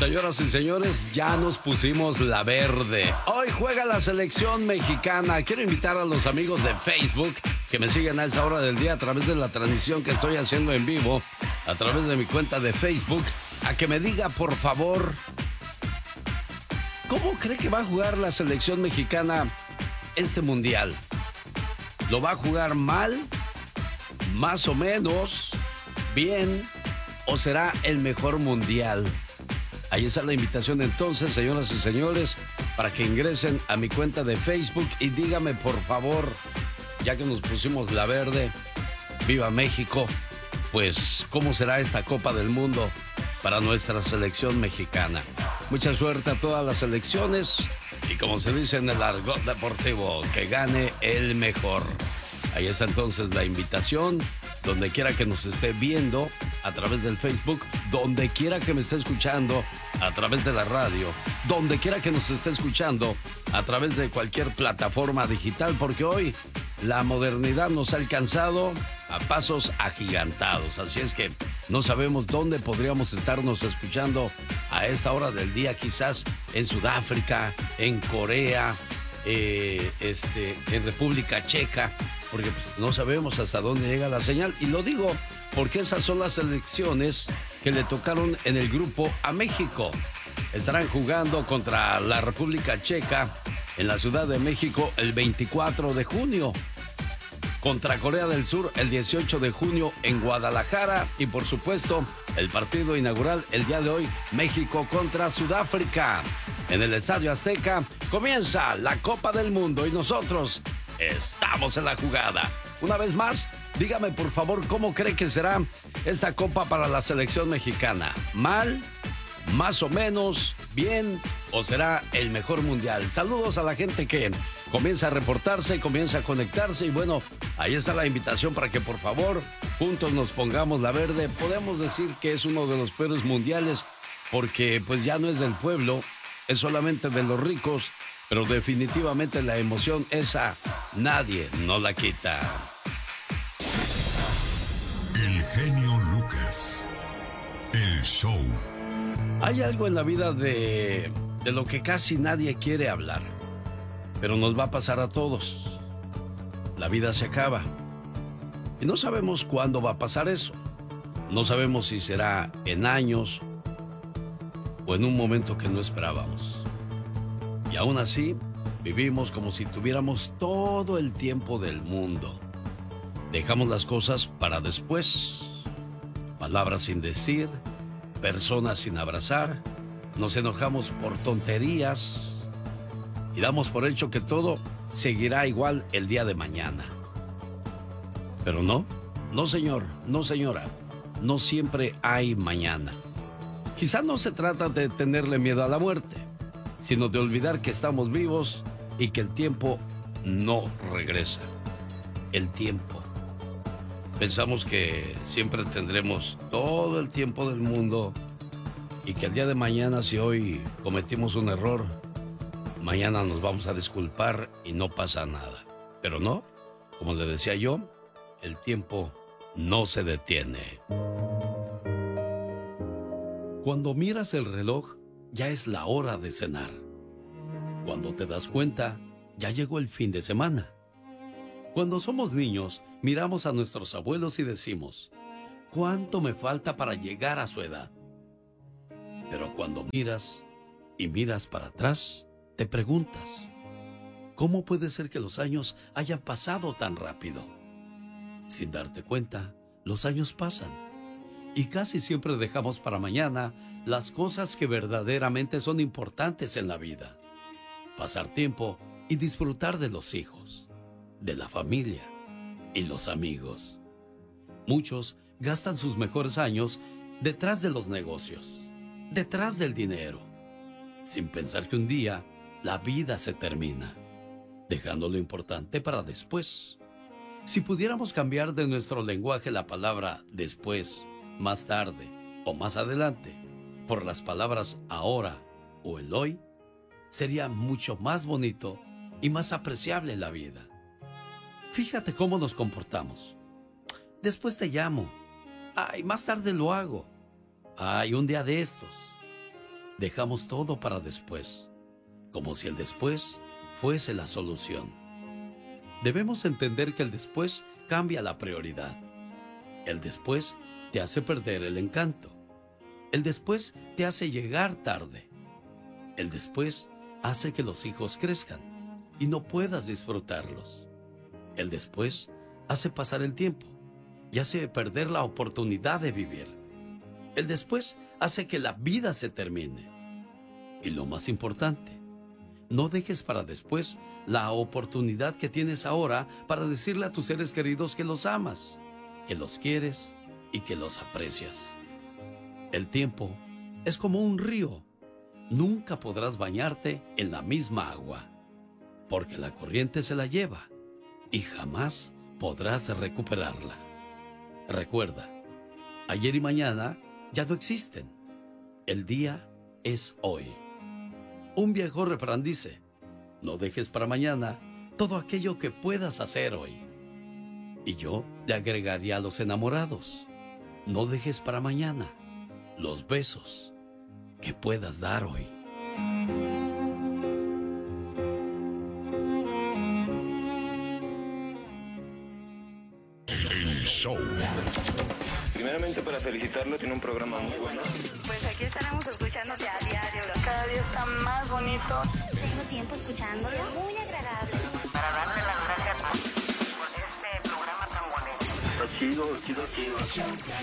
Señoras y señores, ya nos pusimos la verde. Hoy juega la selección mexicana. Quiero invitar a los amigos de Facebook que me siguen a esta hora del día a través de la transmisión que estoy haciendo en vivo, a través de mi cuenta de Facebook, a que me diga, por favor, ¿cómo cree que va a jugar la selección mexicana este mundial? ¿Lo va a jugar mal? ¿Más o menos? ¿Bien? ¿O será el mejor mundial? Ahí está la invitación entonces, señoras y señores, para que ingresen a mi cuenta de Facebook y dígame, por favor, ya que nos pusimos la verde, ¡viva México! Pues, ¿cómo será esta Copa del Mundo para nuestra selección mexicana? Mucha suerte a todas las selecciones y, como se dice en el argot deportivo, que gane el mejor. Ahí está entonces la invitación. Donde quiera que nos esté viendo a través del Facebook, donde quiera que me esté escuchando a través de la radio, donde quiera que nos esté escuchando a través de cualquier plataforma digital, porque hoy la modernidad nos ha alcanzado a pasos agigantados. Así es que no sabemos dónde podríamos estarnos escuchando a esta hora del día, quizás en Sudáfrica, en Corea, en República Checa, porque pues, no sabemos hasta dónde llega la señal. Y lo digo porque esas son las selecciones que le tocaron en el grupo a México. Estarán jugando contra la República Checa en la Ciudad de México el 24 de junio. Contra Corea del Sur el 18 de junio en Guadalajara. Y por supuesto, el partido inaugural el día de hoy, México contra Sudáfrica. En el Estadio Azteca comienza la Copa del Mundo y nosotros estamos en la jugada. Una vez más, dígame por favor cómo cree que será esta Copa para la selección mexicana. ¿Mal? ¿Más o menos? ¿Bien? ¿O será el mejor mundial? Saludos a la gente que comienza a reportarse, comienza a conectarse. Y bueno, ahí está la invitación para que por favor juntos nos pongamos la verde. Podemos decir que es uno de los peores mundiales porque pues ya no es del pueblo, es solamente de los ricos. Pero definitivamente la emoción esa nadie nos la quita. El genio Lucas. El show. Hay algo en la vida de lo que casi nadie quiere hablar. Pero nos va a pasar a todos. La vida se acaba. Y no sabemos cuándo va a pasar eso. No sabemos si será en años o en un momento que no esperábamos. Y aún así, vivimos como si tuviéramos todo el tiempo del mundo. Dejamos las cosas para después. Palabras sin decir, personas sin abrazar. Nos enojamos por tonterías. Y damos por hecho que todo seguirá igual el día de mañana. Pero no, no señor, no señora. No siempre hay mañana. Quizá no se trata de tenerle miedo a la muerte, sino de olvidar que estamos vivos y que el tiempo no regresa. El tiempo. Pensamos que siempre tendremos todo el tiempo del mundo y que el día de mañana, si hoy cometimos un error, mañana nos vamos a disculpar y no pasa nada. Pero no, como le decía yo, el tiempo no se detiene. Cuando miras el reloj, ya es la hora de cenar. Cuando te das cuenta, ya llegó el fin de semana. Cuando somos niños, miramos a nuestros abuelos y decimos, ¿cuánto me falta para llegar a su edad? Pero cuando miras y miras para atrás, te preguntas, ¿cómo puede ser que los años hayan pasado tan rápido? Sin darte cuenta, los años pasan. Y casi siempre dejamos para mañana las cosas que verdaderamente son importantes en la vida. Pasar tiempo y disfrutar de los hijos, de la familia y los amigos. Muchos gastan sus mejores años detrás de los negocios, detrás del dinero, sin pensar que un día la vida se termina, dejando lo importante para después. Si pudiéramos cambiar de nuestro lenguaje la palabra después, más tarde o más adelante por las palabras ahora o el hoy, sería mucho más bonito y más apreciable la vida. Fíjate cómo nos comportamos. Después te llamo. Ay, más tarde lo hago. Ay, un día de estos. dejamos todo para después, como si el después fuese la solución. Debemos entender que el después cambia la prioridad. El después te hace perder el encanto. El después te hace llegar tarde. El después hace que los hijos crezcan y no puedas disfrutarlos. El después hace pasar el tiempo y hace perder la oportunidad de vivir. El después hace que la vida se termine. Y lo más importante, no dejes para después la oportunidad que tienes ahora para decirle a tus seres queridos que los amas, que los quieres y que los aprecias. El tiempo es como un río. Nunca podrás bañarte en la misma agua, porque la corriente se la lleva y jamás podrás recuperarla. Recuerda, ayer y mañana ya no existen. El día es hoy. Un viejo refrán dice: no dejes para mañana todo aquello que puedas hacer hoy. Y yo le agregaría a los enamorados: no dejes para mañana los besos que puedas dar hoy. El show. Primeramente, para felicitarlo, tiene un programa muy bueno. Pues aquí estaremos escuchándote a diario. Cada día está más bonito. Tengo tiempo escuchándolo. Muy agradable. Para darle las gracias por este programa tan bonito. Está chido.